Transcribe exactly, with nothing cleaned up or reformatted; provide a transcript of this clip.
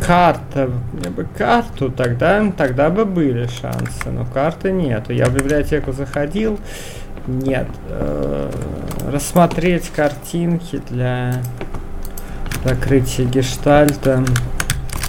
карта. Мне бы карту, тогда, тогда бы были шансы. Но карты нету. Я в библиотеку заходил. Нет. Э, рассмотреть картинки для закрытия гештальта.